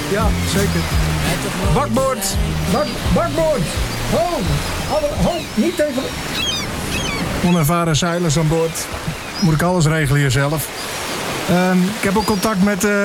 Ja, zeker. Bakboord. Bakboord. Ho, niet tegen... Onervaren zeilers aan boord. Moet ik alles regelen hier zelf. Ik heb ook contact met